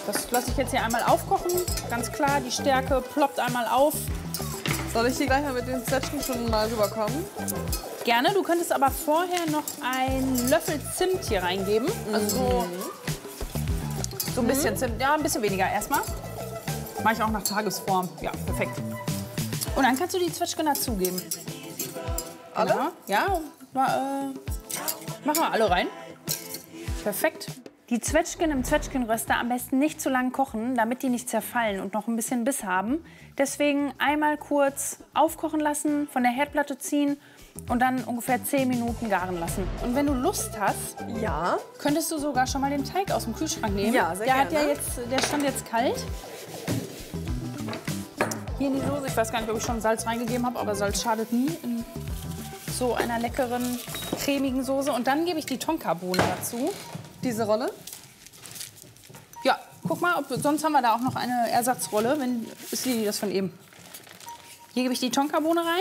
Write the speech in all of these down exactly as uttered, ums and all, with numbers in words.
Das lasse ich jetzt hier einmal aufkochen. Ganz klar, die Stärke ploppt einmal auf. Soll ich hier gleich mal mit den Zwetschgen schon mal rüberkommen? Gerne, du könntest aber vorher noch einen Löffel Zimt hier reingeben. Also so, so ein bisschen Zimt, ja, ein bisschen weniger erstmal. Mache ich auch nach Tagesform. Ja, perfekt. Und dann kannst du die Zwetschgen dazugeben. Alle? Genau. Ja, ma, äh, machen wir alle rein. Perfekt. Die Zwetschgen im Zwetschgenröster am besten nicht zu lang kochen, damit die nicht zerfallen und noch ein bisschen Biss haben. Deswegen einmal kurz aufkochen lassen, von der Herdplatte ziehen und dann ungefähr zehn Minuten garen lassen. Und wenn du Lust hast, Ja. könntest du sogar schon mal den Teig aus dem Kühlschrank nehmen. Ja, sehr der hat ja gerne. jetzt, der stand jetzt kalt. Hier in die Soße, ich weiß gar nicht, ob ich schon Salz reingegeben habe, aber Salz schadet nie in so einer leckeren, cremigen Soße. Und dann gebe ich die Tonkabohne dazu. Diese Rolle? Ja, guck mal, ob, sonst haben wir da auch noch eine Ersatzrolle, wenn ist die das von eben. Hier gebe ich die Tonkabohne rein.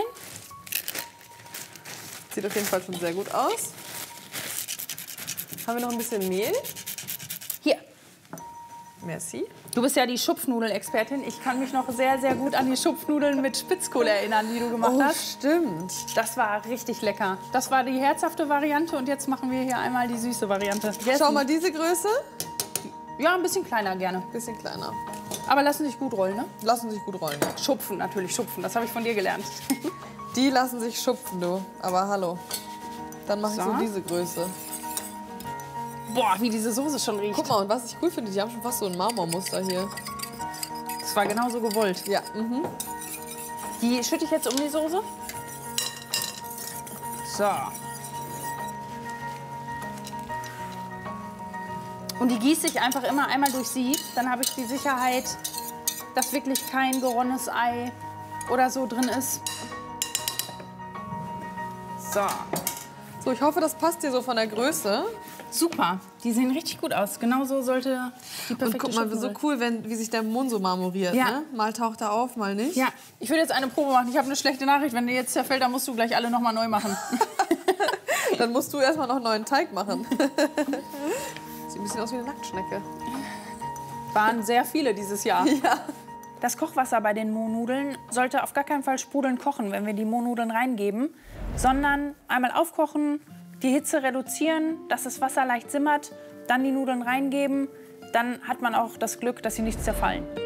Sieht auf jeden Fall schon sehr gut aus. Haben wir noch ein bisschen Mehl? Hier. Merci. Du bist ja die Schupfnudelexpertin. Ich kann mich noch sehr, sehr gut an die Schupfnudeln mit Spitzkohle erinnern, die du gemacht Oh, hast. stimmt. Das war richtig lecker. Das war die herzhafte Variante und jetzt machen wir hier einmal die süße Variante. Schau mal, diese Größe. Ja, ein bisschen kleiner gerne. Bisschen kleiner. Aber lassen sich gut rollen, ne? Lassen sich gut rollen. Schupfen natürlich, schupfen. Das habe ich von dir gelernt. Die lassen sich schupfen, du. Aber hallo. Dann mache ich So. so diese Größe. Boah, wie diese Soße schon riecht. Guck mal, und was ich cool finde, die haben schon fast so ein Marmormuster hier. Das war genauso gewollt. Ja, mhm. Die schütte ich jetzt um die Soße. So. Und die gieße ich einfach immer einmal durch Sieb. Dann habe ich die Sicherheit, dass wirklich kein geronnenes Ei oder so drin ist. So. So, ich hoffe, das passt dir so von der Größe. Super. Die sehen richtig gut aus. Genau so sollte die perfekte Und guck mal, so Schupfnudel. cool, wenn, wie sich der Mund so marmoriert. Ja. Ne? Mal taucht er auf, mal nicht. Ja, ich würde jetzt eine Probe machen. Ich habe eine schlechte Nachricht. Wenn dir jetzt zerfällt, dann musst du gleich alle noch mal neu machen. Dann musst du erstmal noch einen neuen Teig machen. Sieht ein bisschen aus wie eine Nacktschnecke. Waren sehr viele dieses Jahr. Ja. Das Kochwasser bei den Mohnnudeln sollte auf gar keinen Fall sprudelnd kochen, wenn wir die Mohnnudeln reingeben, sondern einmal aufkochen, die Hitze reduzieren, dass das Wasser leicht simmert, dann die Nudeln reingeben. Dann hat man auch das Glück, dass sie nicht zerfallen.